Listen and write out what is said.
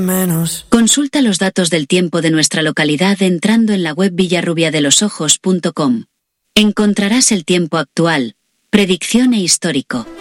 menos. Consulta los datos del tiempo de nuestra localidad entrando en la web villarrubiadelosojos.com. Encontrarás el tiempo actual, predicción e histórico.